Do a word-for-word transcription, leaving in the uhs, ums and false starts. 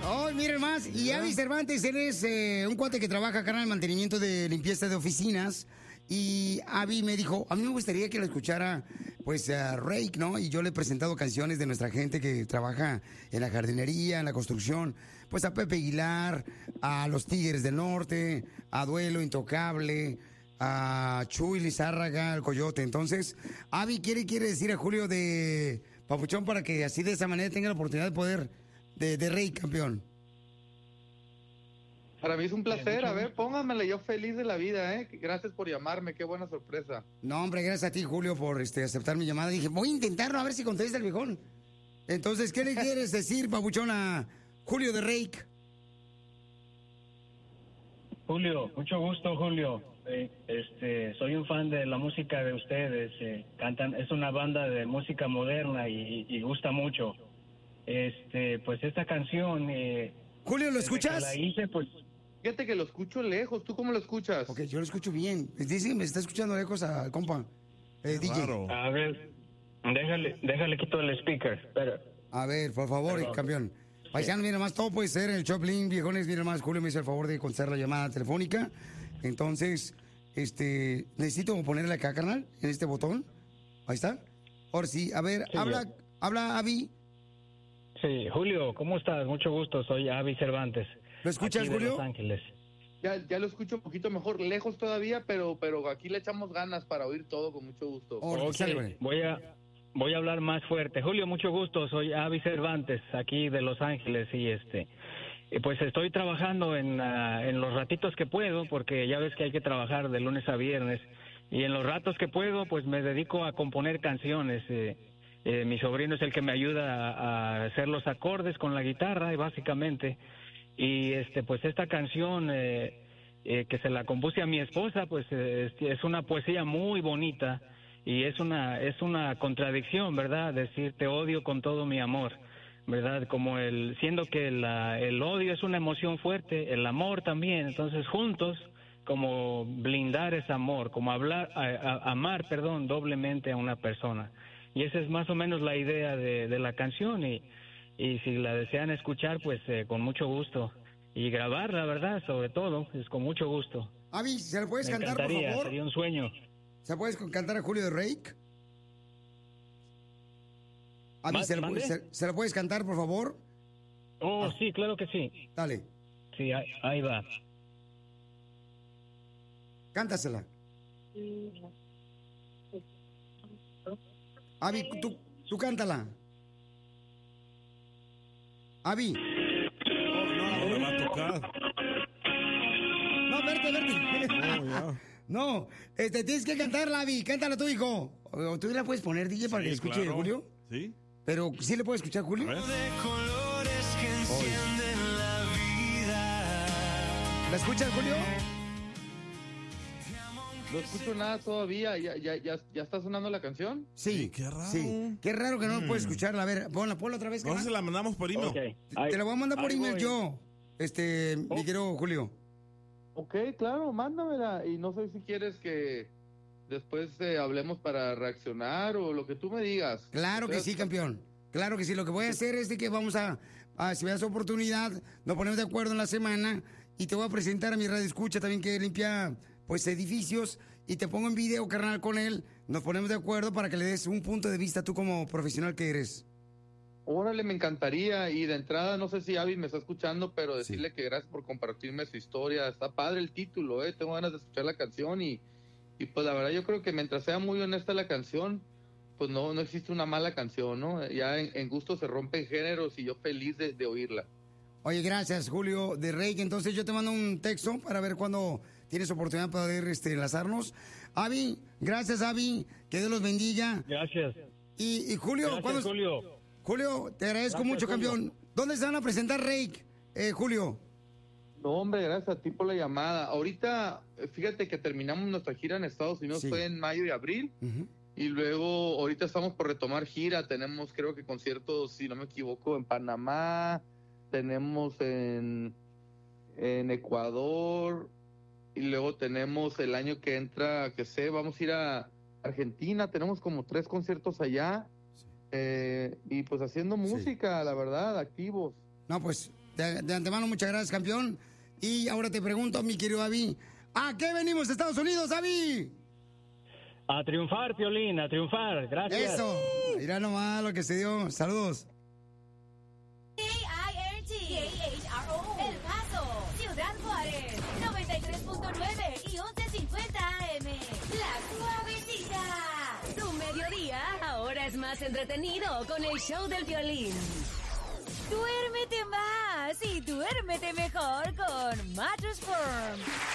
Oh, miren más. Y Avi Cervantes, él es eh, un cuate que trabaja acá en el mantenimiento de limpieza de oficinas. Y Avi me dijo, a mí me gustaría que lo escuchara, pues, a Rake, ¿no? Y yo le he presentado canciones de nuestra gente que trabaja en la jardinería, en la construcción. Pues a Pepe Aguilar, a los Tigres del Norte, a Duelo Intocable, a Chuy Lizárraga, al Coyote. Entonces, Avi quiere, quiere decir a Julio de Papuchón para que así de esa manera tenga la oportunidad de poder, de, de Rake, campeón. Para mí es un placer, a ver, pónganmela, yo feliz de la vida, ¿eh? Gracias por llamarme, qué buena sorpresa. No, hombre, gracias a ti, Julio, por este aceptar mi llamada. Dije, voy a intentarlo, a ver si contesta el viejón. Entonces, ¿qué le quieres decir, Papuchón, a Julio de Rake? Julio, mucho gusto, Julio. Eh, este, soy un fan de la música de ustedes. Eh, cantan, es una banda de música moderna y, y gusta mucho. Este, pues esta canción. Eh, Julio, ¿lo escuchas? La hice, pues. Fíjate que lo escucho lejos. ¿Tú cómo lo escuchas? Ok, yo lo escucho bien. Dice que me está escuchando lejos al compa. Eh, D J. Claro. A ver, déjale, déjale quito el speaker. Espera. A ver, por favor, Perdón. campeón. Paisano, mira más, todo puede ser en el Choplin, viejones, mira más, Julio me hizo el favor de contestar la llamada telefónica. Entonces, este, necesito ponerle acá, carnal, en este botón. Ahí está. Ahora sí, a ver, Sí, habla, ya. habla, Avi. Sí, Julio, ¿cómo estás? Mucho gusto, soy Avi Cervantes. ¿Lo escuchas, aquí de Julio? Los Ángeles. Ya, ya lo escucho un poquito mejor, lejos todavía, pero, pero aquí le echamos ganas para oír todo con mucho gusto. Ok, voy a voy a hablar más fuerte. Julio, mucho gusto. Soy Avi Cervantes, aquí de Los Ángeles y este, y pues estoy trabajando en uh, en los ratitos que puedo, porque ya ves que hay que trabajar de lunes a viernes y en los ratos que puedo, pues me dedico a componer canciones. Eh, eh, mi sobrino es el que me ayuda a, a hacer los acordes con la guitarra, y básicamente. Y este, pues esta canción eh, eh, que se la compuse a mi esposa, pues eh, es, es una poesía muy bonita. Y es una es una contradicción, ¿verdad? Decir te odio con todo mi amor, ¿verdad? Como el siendo que la, el odio es una emoción fuerte, el amor también. Entonces juntos como blindar ese amor, como hablar a, a, amar, perdón, doblemente a una persona. Y esa es más o menos la idea de, de la canción y y si la desean escuchar, pues eh, con mucho gusto y grabarla, ¿verdad? Sobre todo, es con mucho gusto. Avi, ¿se le puedes Me cantar, por encantaría, favor? sería un sueño. ¿Se puedes cantar a Julio de Rake? Avi, ¿se, le- se- ¿se la puedes cantar, por favor? Oh, sí, claro que sí. Dale. Sí, ahí, ahí va. Cántasela. Avi, tú, tú cántala. Avi. No me va a tocar. No, verte, verte. No, este, tienes que cantarla, Avi. Cántala tú, hijo. O, o tú la puedes poner, D J, para Sí, que escuche claro. Julio. Sí. Pero, ¿sí le puede escuchar Julio? A ver. De colores que encienden la vida. ¿La escuchas, Julio? No escucho nada todavía, ¿ya, ya, ya, ya está sonando la canción? Sí. Qué raro. Sí. Qué raro que no Mm. puedes escucharla. A ver, ponla, ponla otra vez. No carnal. se la mandamos por email. Okay. Te, Ahí- te la voy a mandar por ahí email voy. yo. Este, mi querido Julio. Ok, claro, mándamela. Y no sé si quieres que después eh, hablemos para reaccionar o lo que tú me digas. Claro que sí, campeón. Claro que sí. Lo que voy a hacer es de que vamos a, a si me das oportunidad, nos ponemos de acuerdo en la semana y te voy a presentar a mi radio escucha también que limpia pues edificios y te pongo en video, carnal, con él. Nos ponemos de acuerdo para que le des un punto de vista tú como profesional que eres. Órale, me encantaría. Y de entrada, no sé si Avi me está escuchando, pero decirle que gracias por compartirme su historia. Está padre el título, ¿eh? Tengo ganas de escuchar la canción y, y pues la verdad yo creo que mientras sea muy honesta la canción, pues no, no existe una mala canción, ¿no? Ya en, en gusto se rompen géneros y yo feliz de, de oírla. Oye, gracias, Julio de Rey. Entonces yo te mando un texto para ver cuándo tienes oportunidad para poder este, enlazarnos. Avi, gracias, Avi. Que Dios los bendiga. Gracias. Y, y Julio, Gracias, ¿cuándo- Julio. Julio, te agradezco Gracias, mucho, Julio. campeón. ¿Dónde se van a presentar, Rake, eh, Julio? No, hombre, gracias a ti por la llamada. Ahorita, eh, fíjate que terminamos nuestra gira en Estados Unidos, Sí. fue en mayo y abril. Ujú. Y luego, ahorita estamos por retomar gira. Tenemos, creo que conciertos, si no me equivoco, en Panamá. Tenemos en, en Ecuador. Y luego tenemos el año que entra, que sé, vamos a ir a Argentina. Tenemos como tres conciertos allá. Eh, y pues haciendo música, la verdad, activos. No, pues De, de antemano, muchas gracias, campeón. Y ahora te pregunto, mi querido Avi, ¿a qué venimos, Estados Unidos, Avi? A triunfar, Piolín, a triunfar. Gracias. Eso. Mira nomás lo que se dio. Saludos. K I R T, K H R O, El Paso, Ciudad Juárez, noventa y tres punto nueve y once cincuenta A M. La Suavecita. Tu mediodía ahora es más entretenido con el show del violín. Duérmete más y duérmete mejor con Mattress Firm.